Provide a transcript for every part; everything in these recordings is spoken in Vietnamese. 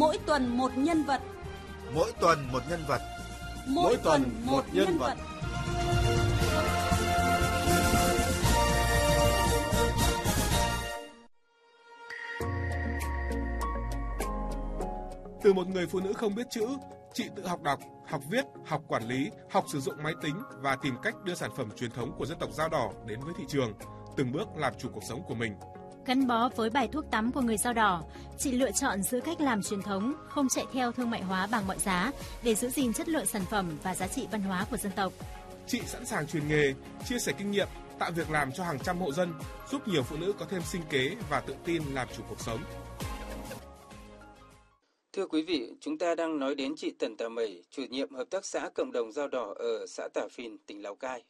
Mỗi tuần một nhân vật. Mỗi tuần một nhân vật. Mỗi tuần một nhân vật. Từ một người phụ nữ không biết chữ, chị tự học đọc, học viết, học quản lý, học sử dụng máy tính và tìm cách đưa sản phẩm truyền thống của dân tộc Dao Đỏ đến với thị trường, từng bước làm chủ cuộc sống của mình. Gắn bó với bài thuốc tắm của người Dao Đỏ, chị lựa chọn giữ cách làm truyền thống, không chạy theo thương mại hóa bằng mọi giá để giữ gìn chất lượng sản phẩm và giá trị văn hóa của dân tộc. Chị sẵn sàng truyền nghề, chia sẻ kinh nghiệm, tạo việc làm cho hàng trăm hộ dân, giúp nhiều phụ nữ có thêm sinh kế và tự tin làm chủ cuộc sống. Thưa quý vị, chúng ta đang nói đến chị Tần Tà Mẩy, chủ nhiệm hợp tác xã cộng đồng Dao Đỏ ở xã Tả Phìn, tỉnh Lào Cai.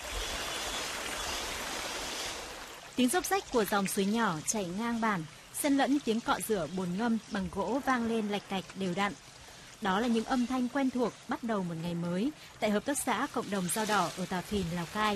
Tiếng róc rách của dòng suối nhỏ chảy ngang bản, xen lẫn tiếng cọ rửa bồn ngâm bằng gỗ vang lên lạch cạch đều đặn. Đó là những âm thanh quen thuộc bắt đầu một ngày mới tại hợp tác xã cộng đồng Dao Đỏ ở Tả Phìn, Lào Cai.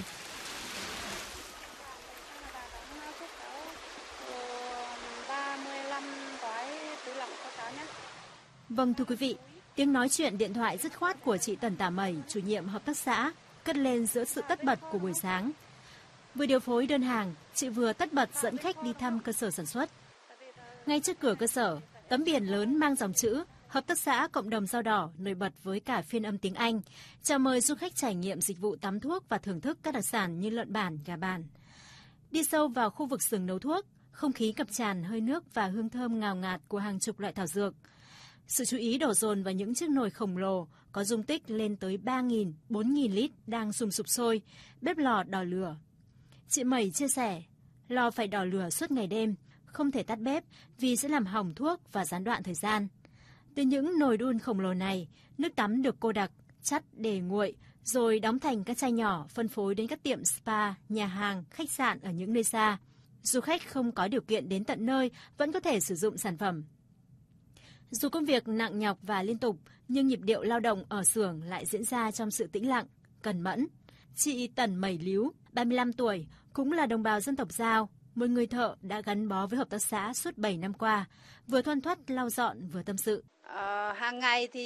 Vâng thưa quý vị, tiếng nói chuyện điện thoại dứt khoát của chị Tần Tà Mẩy, chủ nhiệm hợp tác xã, cất lên giữa sự tất bật của buổi sáng. Vừa điều phối đơn hàng, chị vừa tất bật dẫn khách đi thăm cơ sở sản xuất. Ngay trước cửa cơ sở, tấm biển lớn mang dòng chữ Hợp tác xã cộng đồng Dao Đỏ nổi bật với cả phiên âm tiếng Anh, chào mời du khách trải nghiệm dịch vụ tắm thuốc và thưởng thức các đặc sản như lợn bản, gà bản. Đi sâu vào khu vực xưởng nấu thuốc, không khí ngập tràn hơi nước và hương thơm ngào ngạt của hàng chục loại thảo dược. Sự chú ý đổ dồn vào những chiếc nồi khổng lồ có dung tích lên tới 3.000, 4.000 lít đang sùng sục sôi, bếp lò đỏ lửa. Chị Mẩy chia sẻ, lò phải đỏ lửa suốt ngày đêm, không thể tắt bếp vì sẽ làm hỏng thuốc và gián đoạn thời gian. Từ những nồi đun khổng lồ này, nước tắm được cô đặc, chắt để nguội, rồi đóng thành các chai nhỏ phân phối đến các tiệm spa, nhà hàng, khách sạn ở những nơi xa. Du khách không có điều kiện đến tận nơi vẫn có thể sử dụng sản phẩm. Dù công việc nặng nhọc và liên tục, nhưng nhịp điệu lao động ở xưởng lại diễn ra trong sự tĩnh lặng, cẩn mẫn. Chị Tần Mẩy Líu, 35 tuổi, cũng là đồng bào dân tộc Dao, một người thợ đã gắn bó với hợp tác xã suốt 7 năm qua, vừa thoăn thoắt lau dọn vừa tâm sự. Hàng ngày thì